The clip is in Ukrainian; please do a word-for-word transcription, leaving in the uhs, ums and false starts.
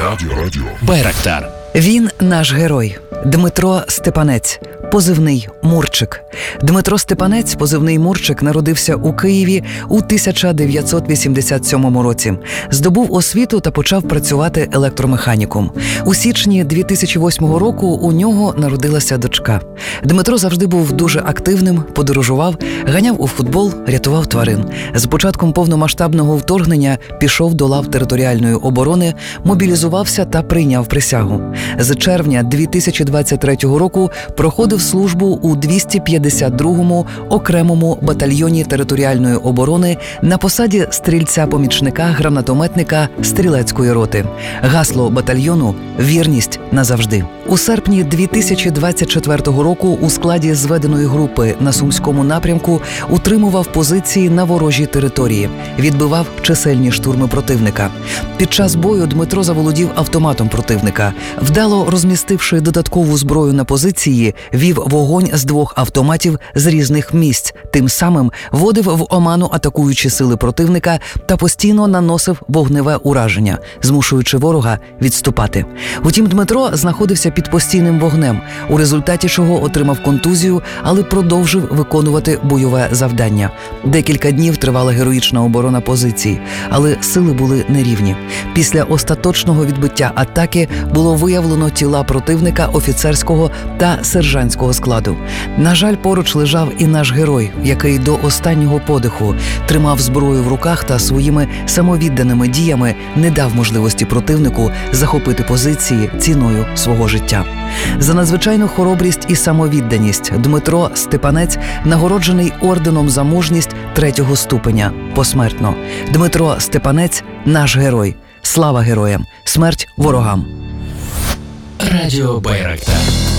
Радіо, радіо. Байрактар. Він наш герой. Дмитро Степанець, позивний Мурчик. Дмитро Степанець, позивний Мурчик, народився у Києві у тисяча дев'ятсот вісімдесят сьомому році. Здобув освіту та почав працювати електромеханіком. У січні дві тисячі восьмого року у нього народилася дочка. Дмитро завжди був дуже активним, подорожував, ганяв у футбол, рятував тварин. З початком повномасштабного вторгнення пішов до лав територіальної оборони, мобілізувався та прийняв присягу. З червня дві тисячі двадцять третього року проходив службу у двісті п'ятдесят другому окремому батальйоні територіальної оборони на посаді стрільця-помічника гранатометника стрілецької роти. Гасло батальйону «Вірність назавжди». У серпні дві тисячі двадцять четвертого року у складі зведеної групи на Сумському напрямку утримував позиції на ворожій території, відбивав чисельні штурми противника. Під час бою Дмитро заволодів автоматом противника. Вдало розмістивши додаткову зброю на позиції, вів вогонь з двох автоматів з різних місць, тим самим вводив в оману атакуючі сили противника та постійно наносив вогневе ураження, змушуючи ворога відступати. Утім, Дмитро знаходився під постійним вогнем, у результаті чого отримав контузію, але продовжив виконувати бойове завдання. Декілька днів тривала героїчна оборона позицій, але сили були нерівні. Після остаточного відбиття атаки було виявлено тіла противника офіцерського та сержантського складу. На жаль, поруч лежав і наш герой, який до останнього подиху тримав зброю в руках та своїми самовідданими діями не дав можливості противнику захопити позиції ціною свого життя. За надзвичайну хоробрість і самовідданість Дмитро Степанець нагороджений орденом за мужність третього ступеня посмертно. Дмитро Степанець – наш герой. Слава героям! Смерть ворогам! Радіо Байрактар.